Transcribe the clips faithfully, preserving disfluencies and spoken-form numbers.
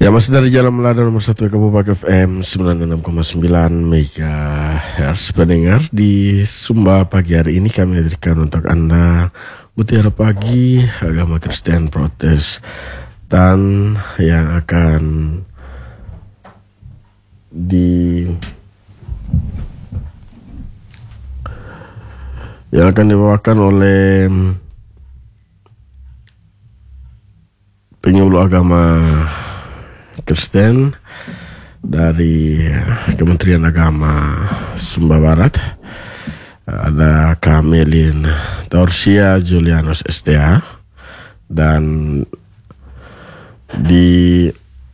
Ya, masih dari Jalan Melada nomor satu Kabupaten F M sembilan puluh enam koma sembilan megahertz. Pendengar, di Sumba pagi hari ini kami hadirkan untuk Anda Mutiara Pagi Agama Kristen Protestan yang akan di yang akan dibawakan oleh penyuluh agama Kristen dari Kementerian Agama Sumba Barat. Ada Kak Melin Torsia Julianus S D A, dan di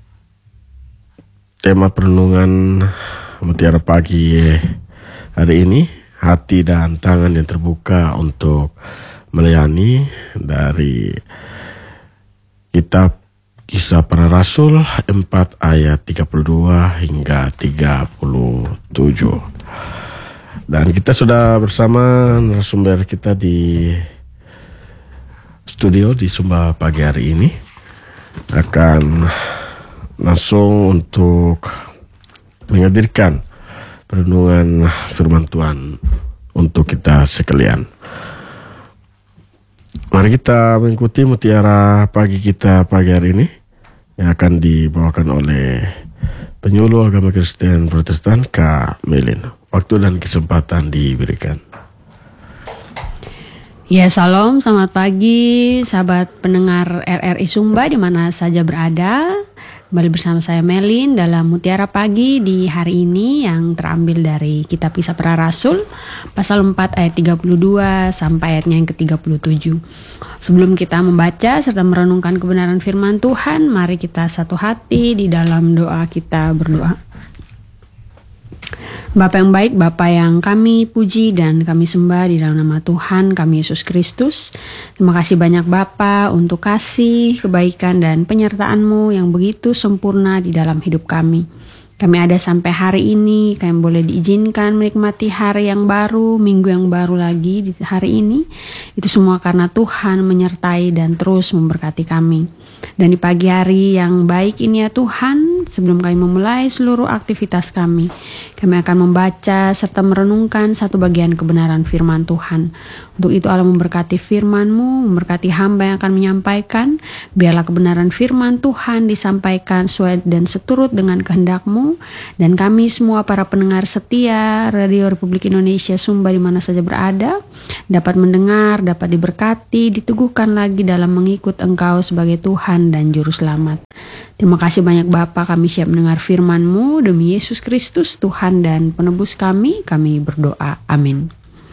tema perenungan Mutiara Pagi hari ini, hati dan tangan yang terbuka untuk melayani, dari kitab Kisah Para Rasul empat ayat tiga puluh dua hingga tiga puluh tujuh. Dan kita sudah bersama narasumber kita di studio di Sumba pagi hari ini. Akan langsung untuk menghadirkan perenungan firman Tuhan untuk kita sekalian. Mari kita mengikuti mutiara pagi kita pagi hari ini, yang akan dibawakan oleh penyuluh agama Kristen Protestan Kak Melin. Waktu dan kesempatan diberikan. Ya, salam, selamat pagi sahabat pendengar R R I Sumba di mana saja berada. Kembali bersama saya Melin dalam Mutiara Pagi di hari ini yang terambil dari kitab Kisah Para Rasul pasal empat ayat tiga puluh dua sampai ayatnya yang ke tiga puluh tujuh. Sebelum kita membaca serta merenungkan kebenaran firman Tuhan, mari kita satu hati di dalam doa kita berdoa. Bapa yang baik, Bapa yang kami puji dan kami sembah di dalam nama Tuhan kami Yesus Kristus. Terima kasih banyak Bapa untuk kasih, kebaikan dan penyertaan-Mu yang begitu sempurna di dalam hidup kami. Kami ada sampai hari ini, kami boleh diizinkan menikmati hari yang baru, minggu yang baru lagi di hari ini. Itu semua karena Tuhan menyertai dan terus memberkati kami. Dan di pagi hari yang baik ini ya Tuhan, sebelum kami memulai seluruh aktivitas kami, kami akan membaca serta merenungkan satu bagian kebenaran firman Tuhan. Untuk itu Allah memberkati firman-Mu, memberkati hamba yang akan menyampaikan. Biarlah kebenaran firman Tuhan disampaikan sesuai dan seturut dengan kehendak-Mu. Dan kami semua para pendengar setia Radio Republik Indonesia Sumba di mana saja berada, dapat mendengar, dapat diberkati, diteguhkan lagi dalam mengikut Engkau sebagai Tuhan dan Juru Selamat. Terima kasih banyak Bapa, kami siap mendengar firman-Mu demi Yesus Kristus Tuhan dan penebus kami, kami berdoa. Amin.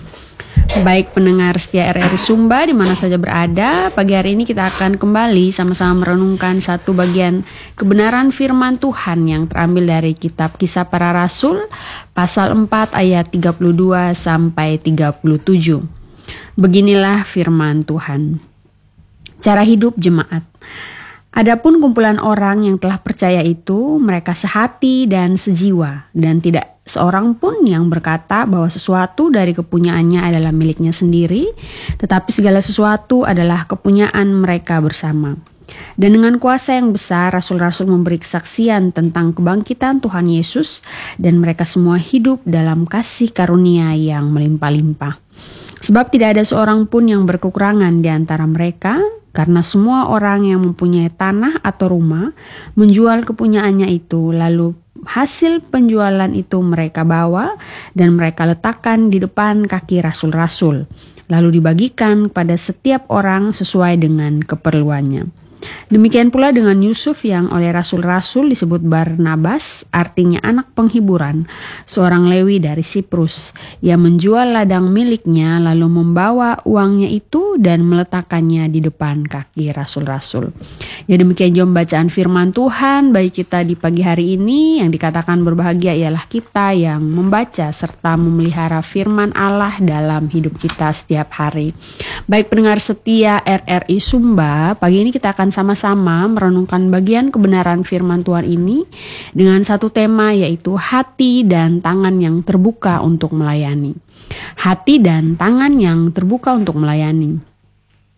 Baik pendengar setia R R I Sumba di mana saja berada, pagi hari ini kita akan kembali sama-sama merenungkan satu bagian kebenaran firman Tuhan yang terambil dari kitab Kisah Para Rasul pasal empat ayat tiga puluh dua sampai tiga puluh tujuh. Beginilah firman Tuhan. Cara hidup jemaat. Adapun kumpulan orang yang telah percaya itu, mereka sehati dan sejiwa, dan tidak seorang pun yang berkata bahwa sesuatu dari kepunyaannya adalah miliknya sendiri, tetapi segala sesuatu adalah kepunyaan mereka bersama. Dan dengan kuasa yang besar, rasul-rasul memberi kesaksian tentang kebangkitan Tuhan Yesus, dan mereka semua hidup dalam kasih karunia yang melimpah-limpah. Sebab tidak ada seorang pun yang berkekurangan di antara mereka, karena semua orang yang mempunyai tanah atau rumah menjual kepunyaannya itu, lalu hasil penjualan itu mereka bawa dan mereka letakkan di depan kaki rasul-rasul, lalu dibagikan kepada setiap orang sesuai dengan keperluannya. Demikian pula dengan Yusuf yang oleh rasul-rasul disebut Barnabas, artinya anak penghiburan, seorang Lewi dari Siprus. Ia menjual ladang miliknya lalu membawa uangnya itu dan meletakkannya di depan kaki rasul-rasul. Ya, demikian juga bacaan firman Tuhan bagi kita di pagi hari ini. Yang dikatakan berbahagia ialah kita yang membaca serta memelihara firman Allah dalam hidup kita setiap hari. Baik pendengar setia R R I Sumba, pagi ini kita akan sama-sama merenungkan bagian kebenaran firman Tuhan ini dengan satu tema, yaitu hati dan tangan yang terbuka untuk melayani. Hati dan tangan yang terbuka untuk melayani.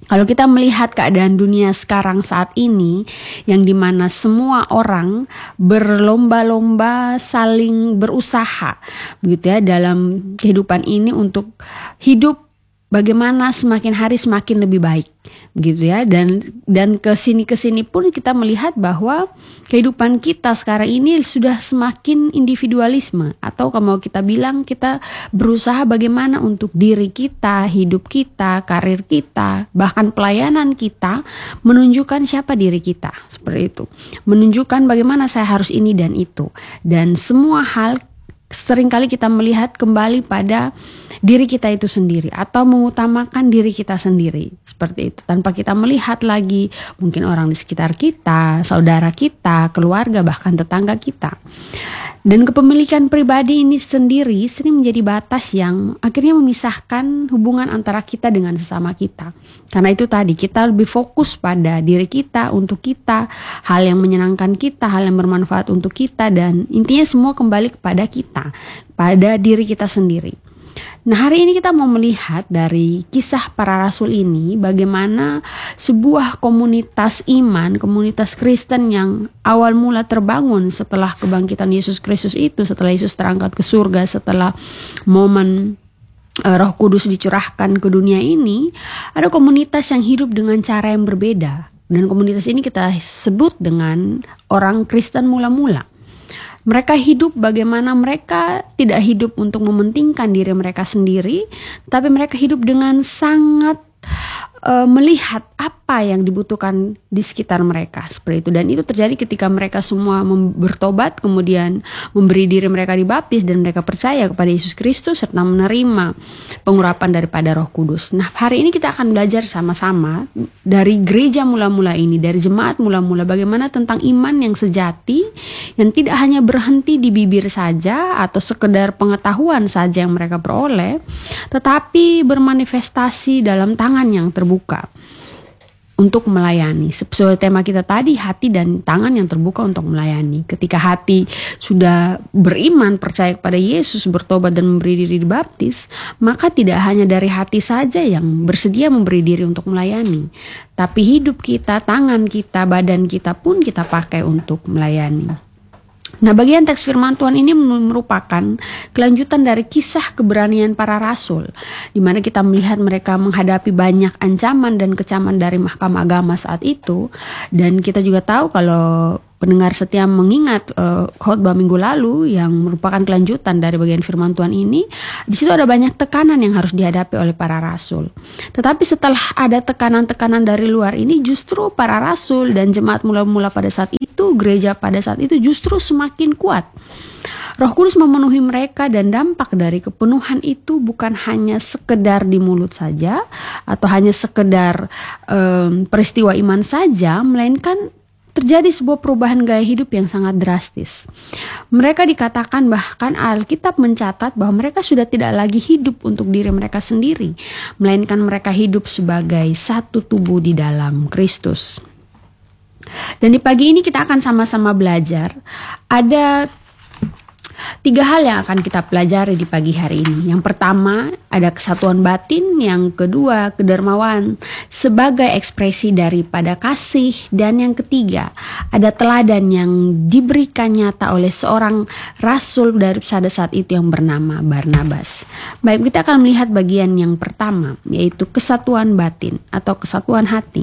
Kalau kita melihat keadaan dunia sekarang saat ini, yang dimana semua orang berlomba-lomba saling berusaha, begitu ya, dalam kehidupan ini untuk hidup bagaimana semakin hari semakin lebih baik, gitu ya. Dan dan kesini kesini pun kita melihat bahwa kehidupan kita sekarang ini sudah semakin individualisme, atau kalau kita bilang kita berusaha bagaimana untuk diri kita, hidup kita, karir kita, bahkan pelayanan kita menunjukkan siapa diri kita, seperti itu. Menunjukkan bagaimana saya harus ini dan itu, dan semua hal seringkali kita melihat kembali pada diri kita itu sendiri, atau mengutamakan diri kita sendiri, seperti itu, tanpa kita melihat lagi mungkin orang di sekitar kita, saudara kita, keluarga, bahkan tetangga kita. Dan kepemilikan pribadi ini sendiri sering menjadi batas yang akhirnya memisahkan hubungan antara kita dengan sesama kita. Karena itu tadi, kita lebih fokus pada diri kita, untuk kita, hal yang menyenangkan kita, hal yang bermanfaat untuk kita, dan intinya semua kembali kepada kita, pada diri kita sendiri. Nah, hari ini kita mau melihat dari kisah para rasul ini bagaimana sebuah komunitas iman, komunitas Kristen yang awal mula terbangun setelah kebangkitan Yesus Kristus itu, setelah Yesus terangkat ke surga, setelah momen uh, Roh Kudus dicurahkan ke dunia ini, ada komunitas yang hidup dengan cara yang berbeda. Dan komunitas ini kita sebut dengan orang Kristen mula-mula. Mereka hidup bagaimana mereka tidak hidup untuk mementingkan diri mereka sendiri, tapi mereka hidup dengan sangat uh, melihat apa yang dibutuhkan di sekitar mereka, seperti itu. Dan itu terjadi ketika mereka semua bertobat, kemudian memberi diri mereka dibaptis, dan mereka percaya kepada Yesus Kristus serta menerima pengurapan daripada Roh Kudus. Nah, hari ini kita akan belajar sama-sama dari gereja mula-mula ini, dari jemaat mula-mula, bagaimana tentang iman yang sejati, yang tidak hanya berhenti di bibir saja atau sekedar pengetahuan saja yang mereka peroleh, tetapi bermanifestasi dalam tangan yang terbuka untuk melayani. Sesuai tema kita tadi, hati dan tangan yang terbuka untuk melayani. Ketika hati sudah beriman, percaya kepada Yesus, bertobat dan memberi diri dibaptis, maka tidak hanya dari hati saja yang bersedia memberi diri untuk melayani, tapi hidup kita, tangan kita, badan kita pun kita pakai untuk melayani. Nah, bagian teks firman Tuhan ini merupakan kelanjutan dari kisah keberanian para rasul, di mana kita melihat mereka menghadapi banyak ancaman dan kecaman dari mahkamah agama saat itu. Dan kita juga tahu, kalau pendengar setia mengingat uh, khotbah minggu lalu yang merupakan kelanjutan dari bagian firman Tuhan ini, di situ ada banyak tekanan yang harus dihadapi oleh para rasul. Tetapi setelah ada tekanan-tekanan dari luar ini, justru para rasul dan jemaat mula-mula pada saat itu, gereja pada saat itu justru semakin kuat. Roh Kudus memenuhi mereka, dan dampak dari kepenuhan itu bukan hanya sekedar di mulut saja atau hanya sekedar um, peristiwa iman saja, melainkan terjadi sebuah perubahan gaya hidup yang sangat drastis. Mereka dikatakan, bahkan Alkitab mencatat bahwa mereka sudah tidak lagi hidup untuk diri mereka sendiri, melainkan mereka hidup sebagai satu tubuh di dalam Kristus. Dan di pagi ini kita akan sama-sama belajar. Ada tiga hal yang akan kita pelajari di pagi hari ini. Yang pertama, ada kesatuan batin. Yang kedua, kedermawan sebagai ekspresi daripada kasih. Dan yang ketiga, ada teladan yang diberikan nyata oleh seorang rasul dari pada saat itu yang bernama Barnabas. Baik, kita akan melihat bagian yang pertama, yaitu kesatuan batin atau kesatuan hati.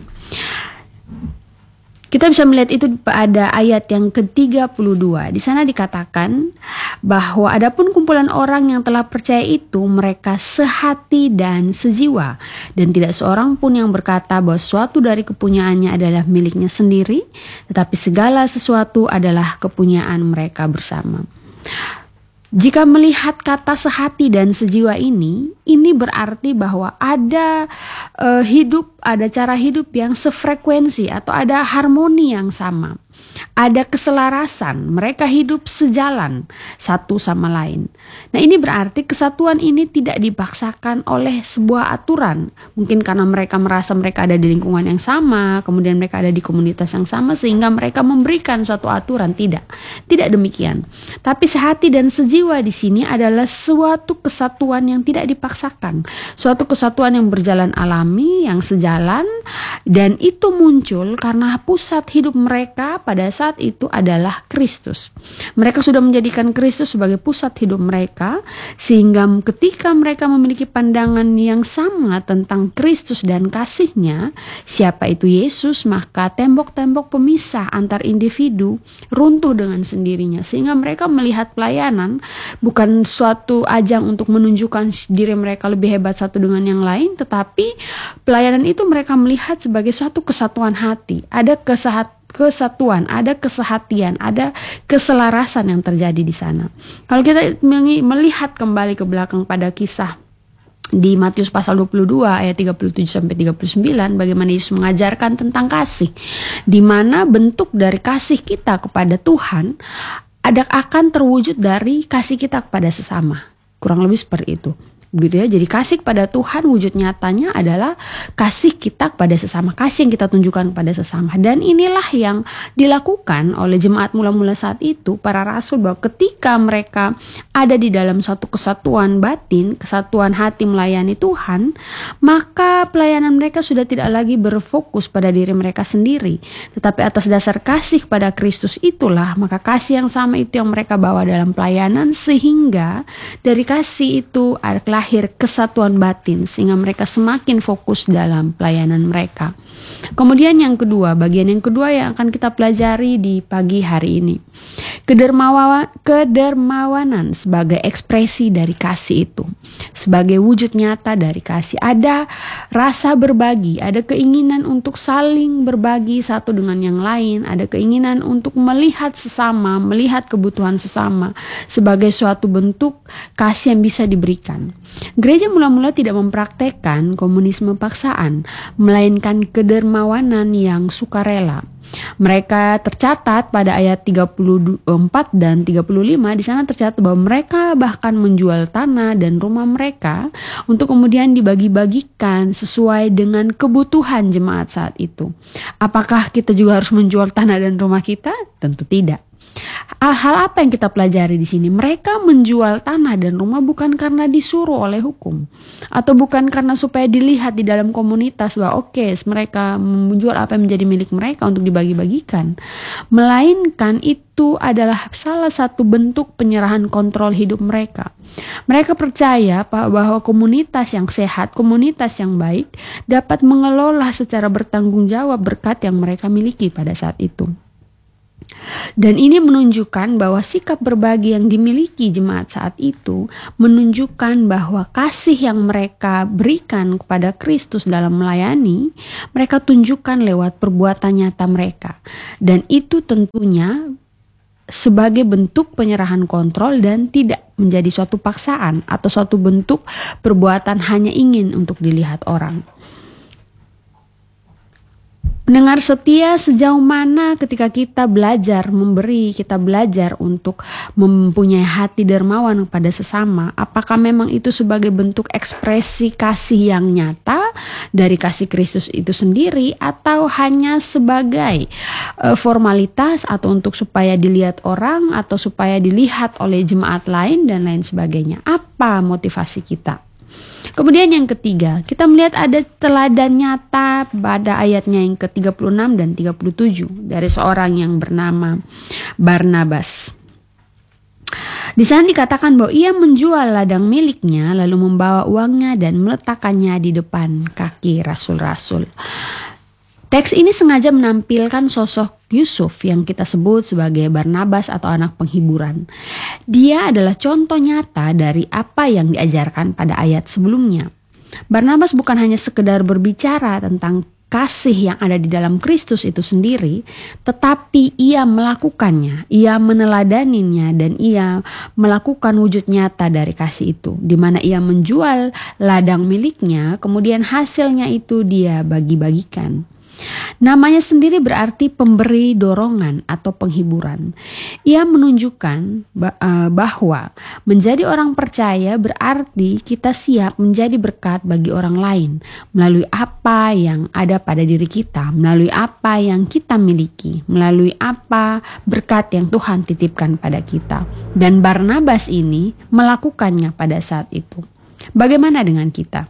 Kita bisa melihat itu pada ayat yang ke tiga puluh dua. Di sana dikatakan bahwa adapun kumpulan orang yang telah percaya itu, mereka sehati dan sejiwa, dan tidak seorang pun yang berkata bahwa suatu dari kepunyaannya adalah miliknya sendiri, tetapi segala sesuatu adalah kepunyaan mereka bersama. Jika melihat kata sehati dan sejiwa ini, ini berarti bahwa ada uh, hidup, ada cara hidup yang sefrekuensi atau ada harmoni yang sama. Ada keselarasan, mereka hidup sejalan satu sama lain. Nah, ini berarti kesatuan ini tidak dipaksakan oleh sebuah aturan. Mungkin karena mereka merasa mereka ada di lingkungan yang sama, kemudian mereka ada di komunitas yang sama, sehingga mereka memberikan suatu aturan. Tidak, tidak demikian. Tapi sehati dan sejiwa peristiwa di sini adalah suatu kesatuan yang tidak dipaksakan, suatu kesatuan yang berjalan alami, yang sejalan, dan itu muncul karena pusat hidup mereka pada saat itu adalah Kristus. Mereka sudah menjadikan Kristus sebagai pusat hidup mereka, sehingga ketika mereka memiliki pandangan yang sama tentang Kristus dan kasihnya, siapa itu Yesus, maka tembok-tembok pemisah antar individu runtuh dengan sendirinya, sehingga mereka melihat pelayanan bukan suatu ajang untuk menunjukkan diri mereka lebih hebat satu dengan yang lain, tetapi pelayanan itu mereka melihat sebagai suatu kesatuan hati. Ada kesehat kesatuan, ada kesehatian, ada keselarasan yang terjadi di sana. Kalau kita melihat kembali ke belakang pada kisah di Matius pasal dua puluh dua ayat tiga puluh tujuh sampai tiga puluh sembilan, bagaimana Yesus mengajarkan tentang kasih, di mana bentuk dari kasih kita kepada Tuhan ada akan terwujud dari kasih kita kepada sesama. Kurang lebih seperti itu. Begitu ya. Jadi kasih kepada Tuhan wujud nyatanya adalah kasih kita kepada sesama, kasih yang kita tunjukkan kepada sesama. Dan inilah yang dilakukan oleh jemaat mula-mula saat itu, para rasul, bahwa ketika mereka ada di dalam satu kesatuan batin, kesatuan hati melayani Tuhan, maka pelayanan mereka sudah tidak lagi berfokus pada diri mereka sendiri, tetapi atas dasar kasih kepada Kristus itulah, maka kasih yang sama itu yang mereka bawa dalam pelayanan, sehingga dari kasih itu ada lahir kesatuan batin, sehingga mereka semakin fokus dalam pelayanan mereka. Kemudian yang kedua, bagian yang kedua yang akan kita pelajari di pagi hari ini, kedermawa, kedermawanan sebagai ekspresi dari kasih itu, sebagai wujud nyata dari kasih. Ada rasa berbagi, ada keinginan untuk saling berbagi satu dengan yang lain, ada keinginan untuk melihat sesama, melihat kebutuhan sesama sebagai suatu bentuk kasih yang bisa diberikan. Gereja mula-mula tidak mempraktekkan komunisme paksaan, melainkan kedermawanan yang sukarela. Mereka tercatat pada ayat tiga puluh empat dan tiga puluh lima, di sana tercatat bahwa mereka bahkan menjual tanah dan rumah mereka untuk kemudian dibagi-bagikan sesuai dengan kebutuhan jemaat saat itu. Apakah kita juga harus menjual tanah dan rumah kita? Tentu tidak. Hal apa yang kita pelajari di sini? Mereka menjual tanah dan rumah bukan karena disuruh oleh hukum, atau bukan karena supaya dilihat di dalam komunitas bahwa oke, okay, mereka menjual apa yang menjadi milik mereka untuk dibagi-bagikan, melainkan itu adalah salah satu bentuk penyerahan kontrol hidup mereka. Mereka percaya bahwa komunitas yang sehat, komunitas yang baik dapat mengelola secara bertanggung jawab berkat yang mereka miliki pada saat itu. Dan ini menunjukkan bahwa sikap berbagi yang dimiliki jemaat saat itu menunjukkan bahwa kasih yang mereka berikan kepada Kristus dalam melayani, mereka tunjukkan lewat perbuatan nyata mereka. Dan itu tentunya sebagai bentuk penyerahan kontrol dan tidak menjadi suatu paksaan atau suatu bentuk perbuatan hanya ingin untuk dilihat orang. Pendengar setia, sejauh mana ketika kita belajar memberi, kita belajar untuk mempunyai hati dermawan kepada sesama, apakah memang itu sebagai bentuk ekspresi kasih yang nyata dari kasih Kristus itu sendiri, atau hanya sebagai uh, formalitas atau untuk supaya dilihat orang atau supaya dilihat oleh jemaat lain dan lain sebagainya? Apa motivasi kita? Kemudian yang ketiga, kita melihat ada teladan nyata pada ayatnya yang ke tiga puluh enam dan tiga puluh tujuh dari seorang yang bernama Barnabas. Di sana dikatakan bahwa ia menjual ladang miliknya lalu membawa uangnya dan meletakkannya di depan kaki rasul-rasul. Teks ini sengaja menampilkan sosok Yusuf yang kita sebut sebagai Barnabas atau anak penghiburan. Dia adalah contoh nyata dari apa yang diajarkan pada ayat sebelumnya. Barnabas bukan hanya sekedar berbicara tentang kasih yang ada di dalam Kristus itu sendiri, tetapi ia melakukannya, ia meneladaninya, dan ia melakukan wujud nyata dari kasih itu, di mana ia menjual ladang miliknya, kemudian hasilnya itu dia bagi-bagikan. Namanya sendiri berarti pemberi dorongan atau penghiburan. Ia menunjukkan bahwa menjadi orang percaya berarti kita siap menjadi berkat bagi orang lain melalui apa yang ada pada diri kita, melalui apa yang kita miliki, melalui apa berkat yang Tuhan titipkan pada kita. Dan Barnabas ini melakukannya pada saat itu. Bagaimana dengan kita?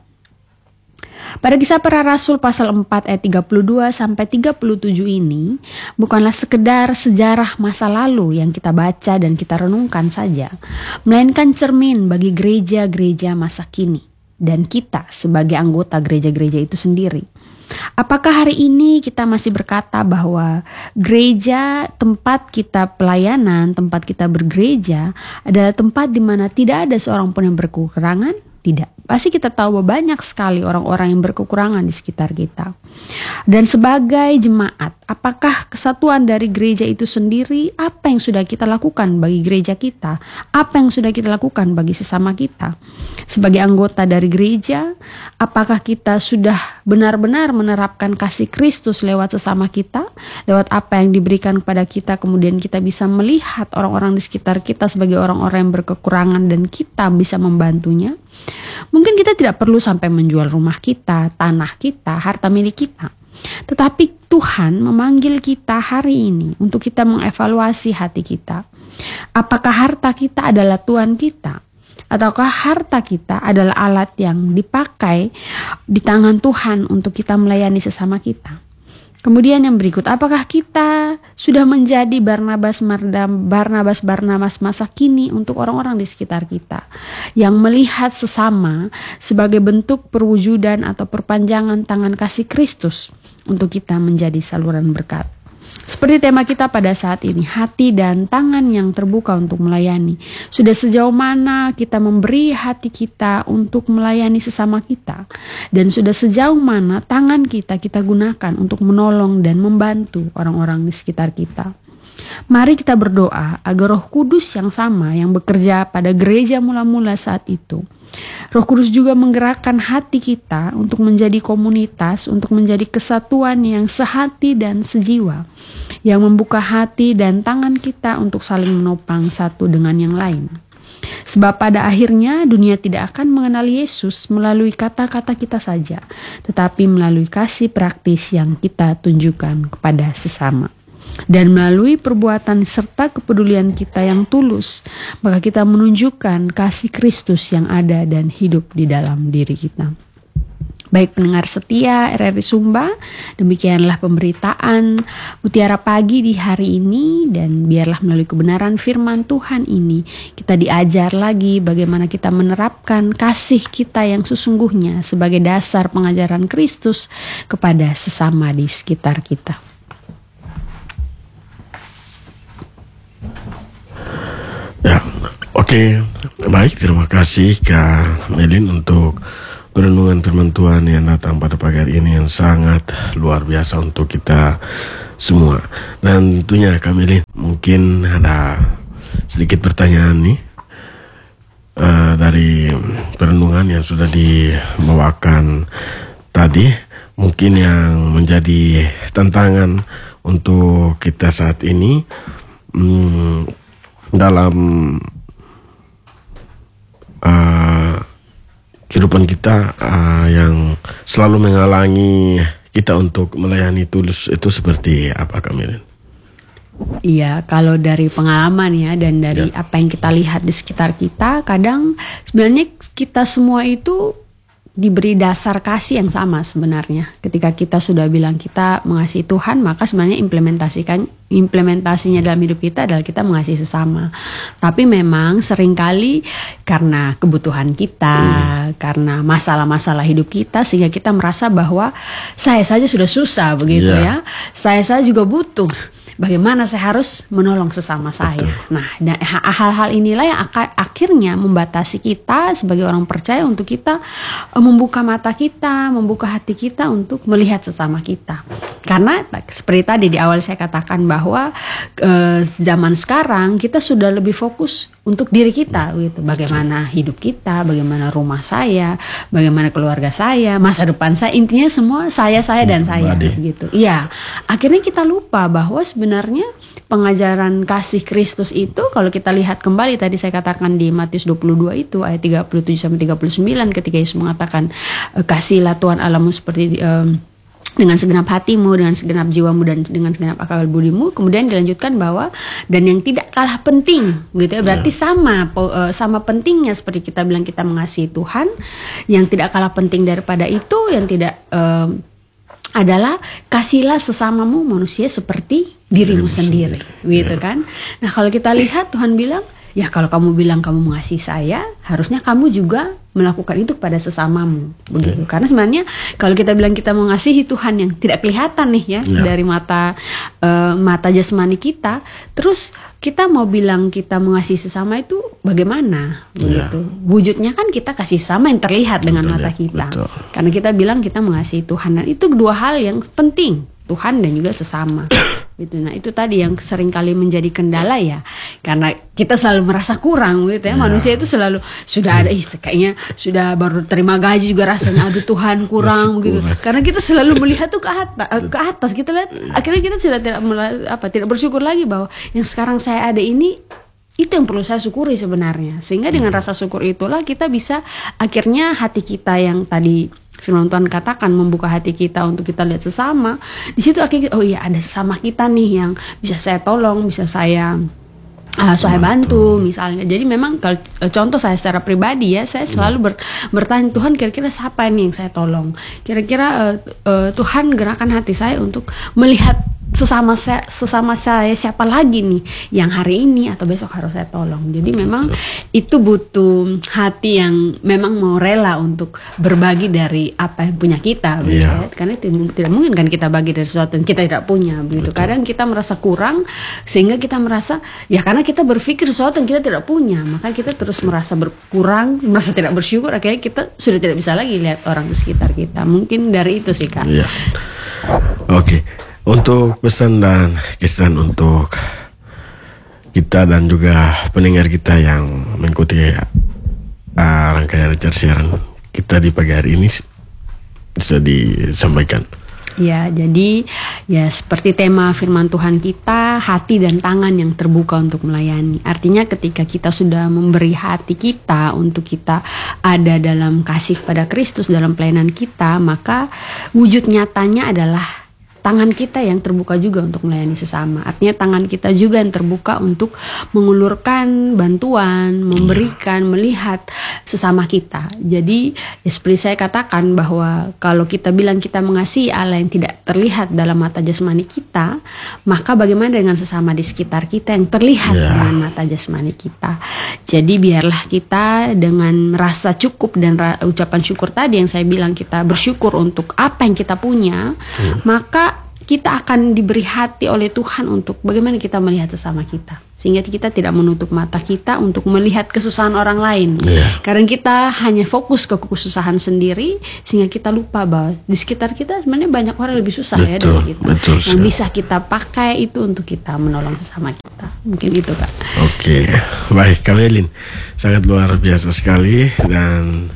Pada Kisah Para Rasul pasal empat ayat tiga puluh dua sampai tiga puluh tujuh ini bukanlah sekedar sejarah masa lalu yang kita baca dan kita renungkan saja, melainkan cermin bagi gereja-gereja masa kini dan kita sebagai anggota gereja-gereja itu sendiri. Apakah hari ini kita masih berkata bahwa gereja, tempat kita pelayanan, tempat kita bergereja adalah tempat di mana tidak ada seorang pun yang berkekurangan? Tidak. Pasti kita tahu bahwa banyak sekali orang-orang yang berkekurangan di sekitar kita. Dan sebagai jemaat, apakah kesatuan dari gereja itu sendiri, apa yang sudah kita lakukan bagi gereja kita? Apa yang sudah kita lakukan bagi sesama kita? Sebagai anggota dari gereja, apakah kita sudah benar-benar menerapkan kasih Kristus lewat sesama kita? Lewat apa yang diberikan kepada kita, kemudian kita bisa melihat orang-orang di sekitar kita sebagai orang-orang yang berkekurangan dan kita bisa membantunya? Mungkin kita tidak perlu sampai menjual rumah kita, tanah kita, harta milik kita. Tetapi Tuhan memanggil kita hari ini untuk kita mengevaluasi hati kita. Apakah harta kita adalah Tuhan kita? Ataukah harta kita adalah alat yang dipakai di tangan Tuhan untuk kita melayani sesama kita? Kemudian yang berikut, apakah kita sudah menjadi Barnabas Barnabas Barnabas masa kini untuk orang-orang di sekitar kita yang melihat sesama sebagai bentuk perwujudan atau perpanjangan tangan kasih Kristus untuk kita menjadi saluran berkat. Seperti tema kita pada saat ini, hati dan tangan yang terbuka untuk melayani. Sudah sejauh mana kita memberi hati kita untuk melayani sesama kita, dan sudah sejauh mana tangan kita kita gunakan untuk menolong dan membantu orang-orang di sekitar kita. Mari kita berdoa agar Roh Kudus yang sama yang bekerja pada gereja mula-mula saat itu, Roh Kudus juga menggerakkan hati kita untuk menjadi komunitas, untuk menjadi kesatuan yang sehati dan sejiwa, yang membuka hati dan tangan kita untuk saling menopang satu dengan yang lain. Sebab pada akhirnya dunia tidak akan mengenal Yesus melalui kata-kata kita saja, tetapi melalui kasih praktis yang kita tunjukkan kepada sesama. Dan melalui perbuatan serta kepedulian kita yang tulus, maka kita menunjukkan kasih Kristus yang ada dan hidup di dalam diri kita. Baik pendengar setia R R I Sumba, demikianlah pemberitaan Mutiara Pagi di hari ini, dan biarlah melalui kebenaran firman Tuhan ini kita diajar lagi bagaimana kita menerapkan kasih kita yang sesungguhnya sebagai dasar pengajaran Kristus kepada sesama di sekitar kita. Ya, oke, okay. Baik, terima kasih Kak Melin untuk perenungan firman Tuhan yang datang pada pagi hari ini yang sangat luar biasa untuk kita semua. Dan tentunya Kak Melin, mungkin ada sedikit pertanyaan nih uh, dari perenungan yang sudah dibawakan tadi, mungkin yang menjadi tantangan untuk kita saat ini. Hmm, dalam uh, kehidupan kita uh, yang selalu menghalangi kita untuk melayani tulus itu seperti apa, Kak Melin? Iya, kalau dari pengalaman ya dan dari ya. Apa yang kita lihat di sekitar kita, kadang sebenarnya kita semua itu diberi dasar kasih yang sama sebenarnya. Ketika kita sudah bilang kita mengasihi Tuhan, maka sebenarnya implementasikan implementasinya dalam hidup kita adalah kita mengasihi sesama. Tapi memang seringkali karena kebutuhan kita, hmm. karena masalah-masalah hidup kita, sehingga kita merasa bahwa saya saja sudah susah begitu yeah. ya. Saya saja juga butuh. Bagaimana saya harus menolong sesama saya. Betul. Nah, hal-hal inilah yang akhirnya membatasi kita sebagai orang percaya untuk kita membuka mata kita, membuka hati kita untuk melihat sesama kita. Karena seperti tadi di awal saya katakan bahwa eh, zaman sekarang kita sudah lebih fokus untuk diri kita gitu. Bagaimana hidup kita, bagaimana rumah saya, bagaimana keluarga saya, masa depan saya, intinya semua saya, saya dan saya gitu. Iya. Akhirnya kita lupa bahwa sebenarnya pengajaran kasih Kristus itu kalau kita lihat kembali tadi saya katakan di Matius dua puluh dua itu ayat tiga puluh tujuh sampai tiga puluh sembilan ketika Yesus mengatakan kasihlah Tuhan Allahmu seperti um, dengan segenap hatimu, dengan segenap jiwamu, dan dengan segenap akal budimu. Kemudian dilanjutkan bahwa dan yang tidak kalah penting, gitu ya. Berarti yeah. sama sama pentingnya seperti kita bilang kita mengasihi Tuhan. Yang tidak kalah penting daripada itu, yang tidak um, adalah kasihlah sesamamu manusia seperti dirimu, dirimu sendiri, sendiri, gitu yeah. kan. Nah kalau kita lihat Tuhan bilang, ya kalau kamu bilang kamu mengasihi saya, harusnya kamu juga melakukan itu kepada sesamamu, begitu. Yeah. Karena sebenarnya kalau kita bilang kita mengasihi Tuhan yang tidak kelihatan nih ya yeah. dari mata uh, mata jasmani kita, terus kita mau bilang kita mengasihi sesama itu bagaimana, begitu. Yeah. Wujudnya kan kita kasih sama yang terlihat dengan betul, mata kita. Betul. Karena kita bilang kita mengasihi Tuhan, dan itu dua hal yang penting, Tuhan dan juga sesama. Gitu. Nah itu tadi yang sering kali menjadi kendala ya, karena kita selalu merasa kurang gitu ya, ya. Manusia itu selalu sudah ada ih, kayaknya sudah baru terima gaji juga rasanya aduh Tuhan kurang gitu, karena kita selalu melihat tuh ke atas, ke atas kita lihat, akhirnya kita sudah tidak apa tidak bersyukur lagi bahwa yang sekarang saya ada ini itu yang perlu saya syukuri sebenarnya, sehingga dengan rasa syukur itulah kita bisa akhirnya hati kita yang tadi firman Tuhan katakan membuka hati kita untuk kita lihat sesama. Di situ akhirnya oh iya ada sesama kita nih yang bisa saya tolong, bisa saya uh, saya bantu misalnya. Jadi memang kalau contoh saya secara pribadi ya, saya selalu ber, bertanya Tuhan kira-kira siapa nih yang saya tolong. Kira-kira uh, uh, Tuhan gerakan hati saya untuk melihat sesama saya, sesama saya siapa lagi nih yang hari ini atau besok harus saya tolong. Jadi memang itu butuh hati yang memang mau rela untuk berbagi dari apa yang punya kita, yeah. Karena tidak, tidak mungkin kan kita bagi dari sesuatu yang kita tidak punya, begitu. Kadang kita merasa kurang sehingga kita merasa ya karena kita berpikir sesuatu yang kita tidak punya, maka kita terus merasa berkurang, merasa tidak bersyukur, akhirnya kita sudah tidak bisa lagi lihat orang di sekitar kita. Mungkin dari itu sih Kak. Yeah. Oke. Okay. Untuk pesan dan kesan untuk kita dan juga pendengar kita yang mengikuti uh, rangkaian acara siaran kita di pagi hari ini bisa disampaikan. Ya, jadi ya seperti tema firman Tuhan kita, hati dan tangan yang terbuka untuk melayani. Artinya ketika kita sudah memberi hati kita untuk kita ada dalam kasih pada Kristus dalam pelayanan kita, maka wujud nyatanya adalah tangan kita yang terbuka juga untuk melayani sesama. Artinya tangan kita juga yang terbuka untuk mengulurkan bantuan, memberikan, melihat sesama kita. Jadi ya seperti saya katakan bahwa kalau kita bilang kita mengasihi Allah yang tidak terlihat dalam mata jasmani kita, maka bagaimana dengan sesama di sekitar kita yang terlihat yeah. dengan mata jasmani kita. Jadi biarlah kita dengan rasa cukup dan ra- ucapan syukur tadi yang saya bilang, kita bersyukur untuk apa yang kita punya, hmm. maka kita akan diberi hati oleh Tuhan untuk bagaimana kita melihat sesama kita, sehingga kita tidak menutup mata kita untuk melihat kesusahan orang lain. Yeah. Karena kita hanya fokus ke kesusahan sendiri, sehingga kita lupa bahwa di sekitar kita sebenarnya banyak orang lebih susah betul, ya dari kita. Betul, yang bisa kita pakai itu untuk kita menolong sesama kita. Mungkin itu Kak. Oke, baik Kak Melin, sangat luar biasa sekali, dan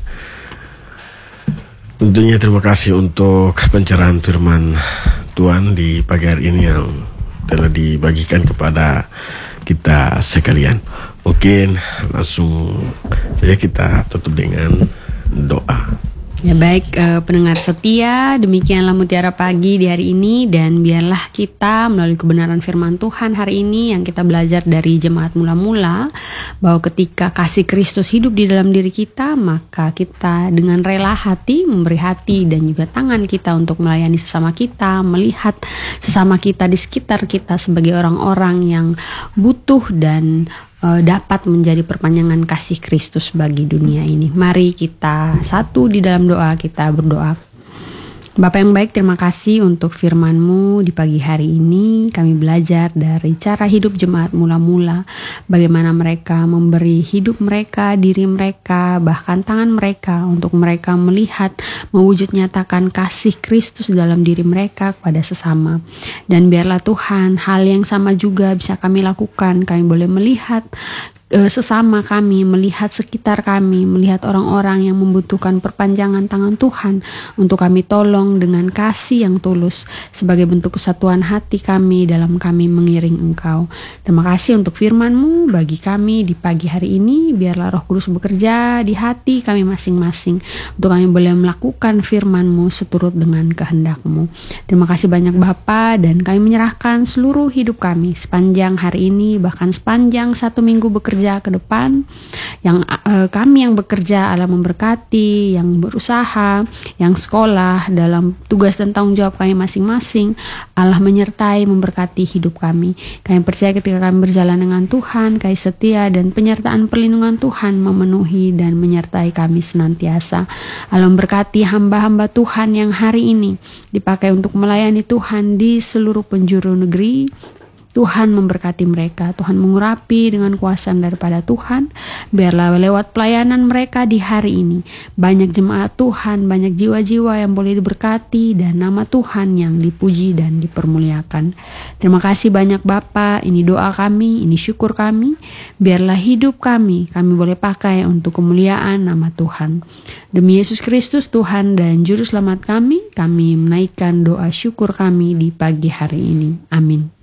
tentunya terima kasih untuk pencerahan firman Tuhan di pagi hari ini yang telah dibagikan kepada kita sekalian. Mungkin langsung saja kita tutup dengan doa. Ya baik eh, pendengar setia, demikianlah Mutiara Pagi di hari ini, dan biarlah kita melalui kebenaran firman Tuhan hari ini yang kita belajar dari jemaat mula-mula, bahwa ketika kasih Kristus hidup di dalam diri kita, maka kita dengan rela hati memberi hati dan juga tangan kita untuk melayani sesama kita, melihat sesama kita di sekitar kita sebagai orang-orang yang butuh dan dapat menjadi perpanjangan kasih Kristus bagi dunia ini. Mari kita satu di dalam doa, kita berdoa. Bapa yang baik, terima kasih untuk firman-Mu di pagi hari ini. Kami belajar dari cara hidup jemaat mula-mula, bagaimana mereka memberi hidup mereka, diri mereka, bahkan tangan mereka untuk mereka melihat, mewujud nyatakan kasih Kristus dalam diri mereka kepada sesama. Dan biarlah Tuhan, hal yang sama juga bisa kami lakukan. Kami boleh melihat sesama kami, melihat sekitar kami, melihat orang-orang yang membutuhkan perpanjangan tangan Tuhan untuk kami tolong dengan kasih yang tulus sebagai bentuk kesatuan hati kami dalam kami mengiring Engkau. Terima kasih untuk firman-Mu bagi kami di pagi hari ini. Biarlah Roh Kudus bekerja di hati kami masing-masing untuk kami boleh melakukan firman-Mu seturut dengan kehendak-Mu. Terima kasih banyak Bapa, dan kami menyerahkan seluruh hidup kami sepanjang hari ini, bahkan sepanjang satu minggu bekerja ke depan. Yang uh, kami yang bekerja Allah memberkati, yang berusaha, yang sekolah dalam tugas dan tanggung jawab kami masing-masing, Allah menyertai memberkati hidup kami. Kami percaya ketika kami berjalan dengan Tuhan, kasih setia dan penyertaan perlindungan Tuhan memenuhi dan menyertai kami senantiasa. Allah memberkati hamba-hamba Tuhan yang hari ini dipakai untuk melayani Tuhan di seluruh penjuru negeri. Tuhan memberkati mereka, Tuhan mengurapi dengan kuasa daripada Tuhan. Biarlah lewat pelayanan mereka di hari ini banyak jemaat Tuhan, banyak jiwa-jiwa yang boleh diberkati dan nama Tuhan yang dipuji dan dipermuliakan. Terima kasih banyak Bapa, ini doa kami, ini syukur kami. Biarlah hidup kami, kami boleh pakai untuk kemuliaan nama Tuhan. Demi Yesus Kristus Tuhan dan Juru Selamat kami, kami menaikkan doa syukur kami di pagi hari ini. Amin.